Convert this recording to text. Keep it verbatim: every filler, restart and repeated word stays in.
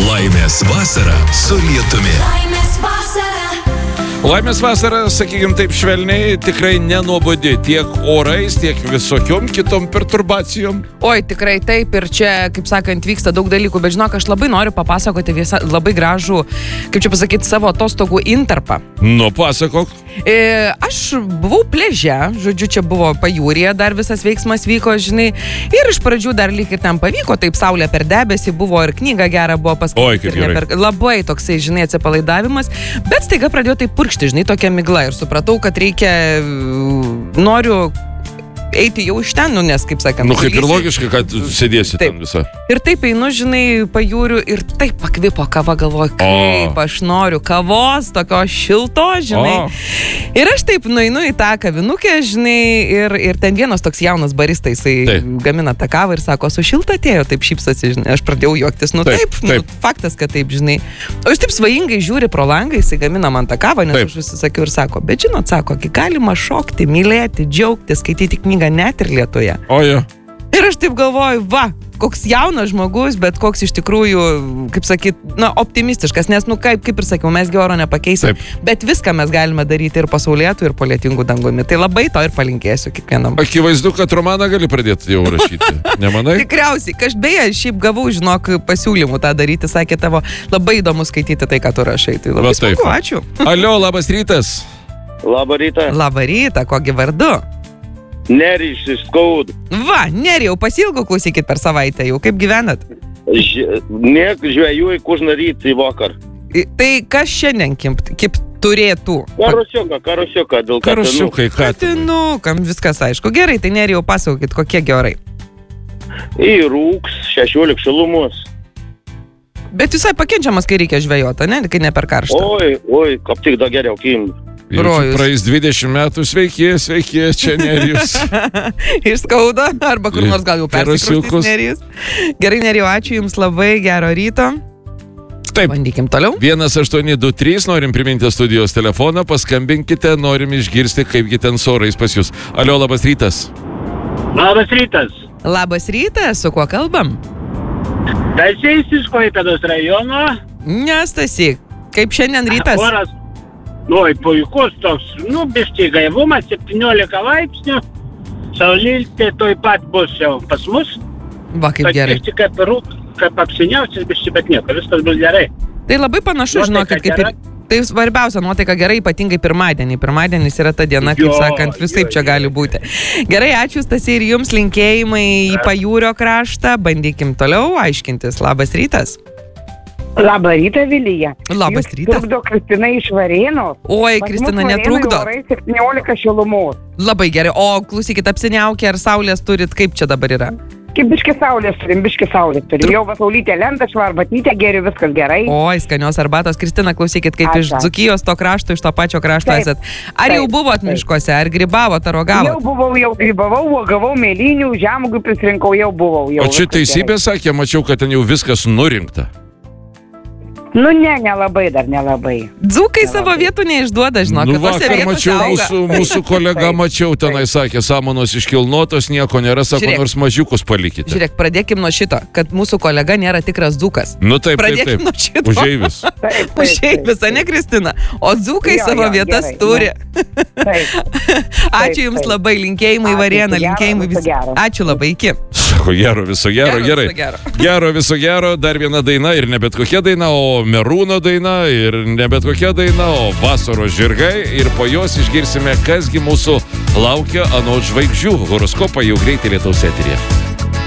Laimės vasara su lietumi. Laimės vasara. Laimės vasara, sakykime taip švelniai, tikrai nenuobodi tiek orais, tiek visokiom kitom perturbacijom. Oi, tikrai taip ir čia, kaip sakant, vyksta daug dalykų, bet žinok, aš labai noriu papasakoti visą labai gražų, kaip čia pasakyti, savo atostogų intarpą. Nu, pasakok. E, aš buvau pliaže, žodžiu, čia buvo pajūrėje, dar visas veiksmas vyko, žinai, ir iš pradžių dar lyg ir ten pavyko, taip saulė per debesį buvo ir knyga gera buvo paskaityti. Oi, kaip gerai. Per... Labai toksai, žinai, atsipalaidavimas, bet staiga pradėjo taip purkšti, žinai, tokia migla ir supratau, kad reikia, noriu eiti jau iš ten, nu, nes, kaip sakant, Nu, kaip ir dalysi. logiškai, kad sėdėsi Taip. ten visą. Ir taip einu, žinai, pajūriu ir taip pakvipo kava, galvoju, kaip O. aš noriu kavos, tokios šiltos, žinai. O. Ir aš taip nueinu į tą kavinukę, žinai, ir, ir ten vienas toks jaunas baristas, jisai Taip. gamina tą kavą ir sako, su šilta atėjo, taip šypsosi, žinai. Aš pradėjau juoktis, nu Taip, taip, taip. Nu, faktas, kad taip, žinai. O jis taip svajingai žiūri pro langą, jisai gamina man tą kavą, nes Taip. aš užsisakiau ir sako, bet žinot, sako, kai galima šokti, mylėti, džiaugtis, skaityti knygą net ir Lietuvoje. O, jo. Ir aš taip galvoju, va, koks jaunas žmogus, bet koks iš tikrųjų, kaip sakyt, na, optimistiškas, nes, nu, kaip, kaip ir sakiau, mes gi oro nepakeisim, Taip. bet viską mes galime daryti ir pasaulėtų, ir po lietingų dangumi. Tai labai to ir palinkėsiu kiekvienam. Akivaizdu, kad romaną gali pradėti jau rašyti. Nemanai? Tikriausiai, aš beje, šiaip gavau, žinok, pasiūlymų tą daryti, sakė tavo, labai įdomu skaityti tai, ką tu rašai. Tai labai Va, taip. smagu, ačiū. Alio, labas rytas. Labą rytą. Labą rytą, kogi vardu? Nerijus iš Skaudų. Va, nerijau, pasilgau, klausykit per savaitę jau, kaip gyvenat? Ž- Niek žvejui kužnaryt į vakar. I- Tai kas šiandien kipt, kipt turėtų? Karusiuką, karusiuką dėl katinų. Karusiukai, ką? Katinukam, viskas aišku. Gerai, tai nerijau, pasakokit, kokie gerai. Į rūks, šešiolika šilumos. Bet visai pakenčiamas, kai reikia žvejoti, ne? Kai ne per karštą. Oi, oi, kaip tik dar geriau kim. Jau čia Rojus. praeis dvidešimt metų, sveiki, sveiki, čia Nerijus. Išskauda, arba kur nors gal jau Karosiukus. persikrustys nerijus. Gerai, nerijau, ačiū Jums labai, gero ryto. Taip. Bandykim toliau. vienas aštuoni du trys, norim priminti studijos telefoną, paskambinkite, norim išgirsti, kaipgi ten su orais pas jūs. Alio, labas rytas. Labas rytas. Labas rytas, su kuo kalbam? Stasys iš Klaipėdos rajono. Nestasy, kaip šiandien rytas? Oras, nu, puikus toks, nu, biškai gaivumas, septyniolika laipsnių. Saulėltė toj pat bus jau pas mus. Va, kaip gerai. Biškai kaip rūk, kaip apsiniausias, biškai, bet nieko, viskas bus gerai. Tai labai panašu, Nuotaika žinokit, kaip ir... gera. Tai svarbiausia, nuotaika gerai, ypatingai pirmadienį. Pirmadienis yra ta diena, kaip Jo, sakant, visaip jo, čia jo. gali būti. Gerai, ačiū Stasy ir Jums linkėjimai į pajūrio kraštą. Bandykim toliau aiškintis. Labas rytas. Labą rytą, Vilija. Labas Jūs rytas. Trukdo Kristina iš Varėno. Oi, Kristina, netrukdo. septyniolika šilumos. Labai gerai. O klausykit, apsiniaukę ar saulės turit, kaip čia dabar yra? Kaip biški saulės turim, biški saulės turim. Jau vasaulytė lenda, švarbatytė, geriu, viskas gerai. Oi, skanios arbatos. Kristina, klausykit, kaip Ačiū. iš Dzūkijos to krašto, iš to pačio krašto Taip. esat. Ar jau Taip, buvot taip. miškuose, ar grybavot, ar Jau rogavot? buvau, jau grybavau, uogavau mėlynių, žemugų prisirinkau, jau buvau. Jau O čia viskas teisybė sakė, mačiau, kad ten jau viskas nurinkta. gerai. Nu, ne, nelabai dar, nelabai. Dzūkai savo vietų neišduoda, žinok. Nu, vakar mačiau, mūsų, mūsų kolega Taip, mačiau, tenai sakė, samanos iškilnotos, nieko nėra, sako, Žiūrėk. nors mažiukus palikite. Žiūrėk, pradėkim nuo šito, kad mūsų kolega nėra tikras dzūkas. Nu taip, taip, Pradėkim taip. nuo šito. Užeivis. Taip, taip, Užėjai taip, visą, ne Kristina? O dzūkai Jo, savo jo, vietas gerai, turi. Taip. Ačiū Jums taip. labai, linkėjimai Ačiū, Varėną, viso gero, linkėjimai viso visi. gero. Ačiū labai, iki. Sako, gero, viso gero, Gero, gerai. viso gero. Gero, viso gero, dar viena daina ir ne bet kokia daina, o Merūno daina ir ne bet kokia daina, o Vasaros žirgai ir po jos išgirsime, kasgi mūsų laukia anot žvaigždžių. Horoskopą jau greitai Lietuvos eteryje.